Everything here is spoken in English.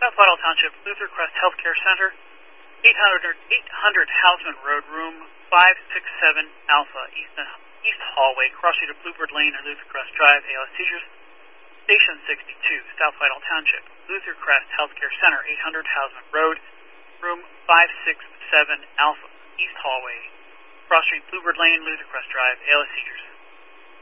South Whitehall Township, Luther Crest Healthcare Center, 800 Houseman Road, room 567 Alpha, East Hallway, cross street of Bluebird Lane and Luther Crest Drive, ALS seizures. Station 62, South Whitehall Township, Luther Crest Healthcare Center, 800 Houseman Road, room 567 Alpha, East Hallway, cross street Bluebird Lane, Luther Crest Drive, ALS seizures.